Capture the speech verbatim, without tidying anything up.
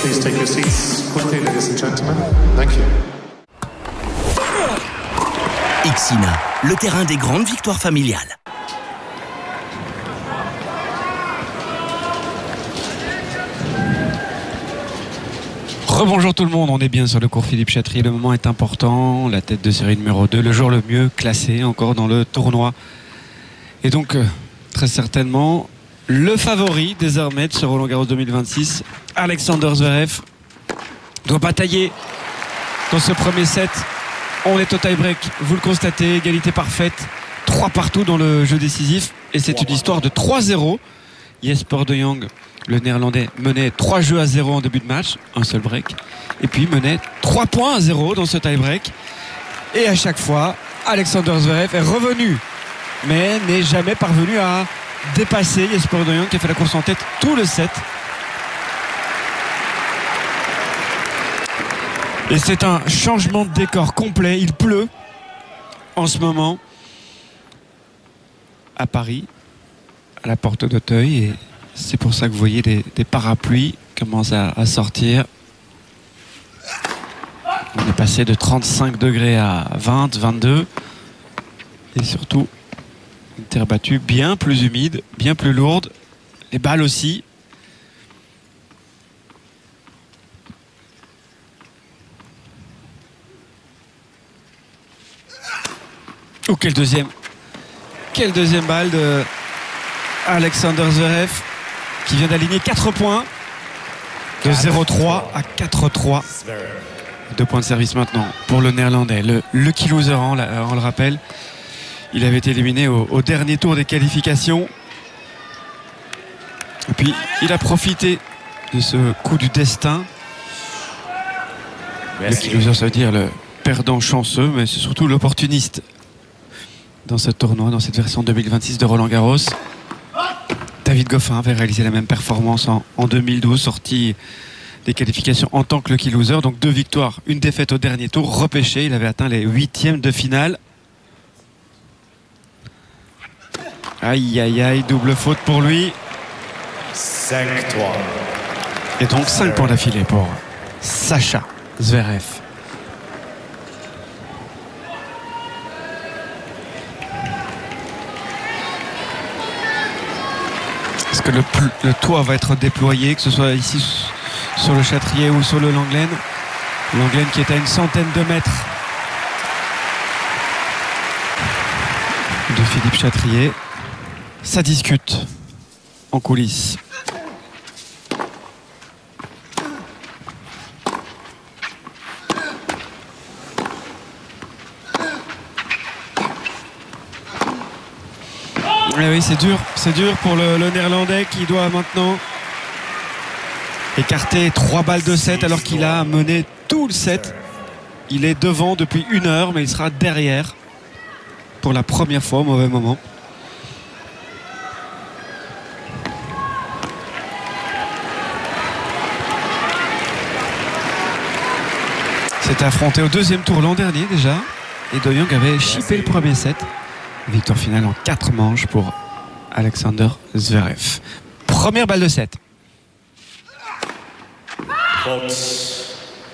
Please take your seats quickly, ladies and gentlemen. Thank you. Ixina, le terrain des grandes victoires familiales. Rebonjour tout le monde, on est bien sur le cours Philippe Chatrier, le moment est important, la tête de série numéro deux, le joueur le mieux classé encore dans le tournoi. Et donc, euh, très certainement, le favori désormais de ce Roland-Garros deux mille vingt-six, Alexander Zverev, doit batailler dans ce premier set. On est au tie-break, vous le constatez, égalité parfaite, trois partout dans le jeu décisif, et c'est une histoire de trois zéro. Jesper de Jong, le néerlandais, menait trois jeux à zéro en début de match, un seul break, et puis menait trois points à zéro dans ce tie-break. Et à chaque fois, Alexander Zverev est revenu, mais n'est jamais parvenu à dépasser Jesper de Jong qui a fait la course en tête tout le set. Et c'est un changement de décor complet, il pleut en ce moment à Paris, à la porte d'Auteuil, et c'est pour ça que vous voyez des, des parapluies commencent à, à sortir. On est passé de trente-cinq degrés à vingt, vingt-deux, et surtout une terre battue bien plus humide, bien plus lourde, les balles aussi. Oh, quel deuxième quelle deuxième balle de Alexander Zverev qui vient d'aligner quatre points de zéro trois à quatre trois. Deux points de service maintenant pour le néerlandais, le lucky loser, on, on le rappelle, il avait été éliminé au, au dernier tour des qualifications, et puis il a profité de ce coup du destin. Le lucky loser, ça veut dire le perdant chanceux, mais c'est surtout l'opportuniste dans ce tournoi, dans cette version deux mille vingt-six de Roland-Garros. David Goffin avait réalisé la même performance en, en deux mille douze, sorti des qualifications en tant que lucky loser, donc deux victoires, une défaite au dernier tour, repêché, il avait atteint les huitièmes de finale. Aïe aïe aïe, double faute pour lui. cinq trois. Et donc cinq points d'affilée pour Sacha Zverev. Est-ce que le, le toit va être déployé, que ce soit ici sur le Chatrier ou sur le Langlaine? Langlaine qui est à une centaine de mètres de Philippe Chatrier. Ça discute en coulisses. Eh oui, c'est dur, c'est dur pour le, le néerlandais qui doit maintenant écarter trois balles de set alors qu'il a mené tout le set. Il est devant depuis une heure, mais il sera derrière pour la première fois au mauvais moment. C'était affronté au deuxième tour l'an dernier déjà, et De Jong avait chippé le premier set. Victoire finale en quatre manches pour Alexander Zverev. Première balle de set. Faute.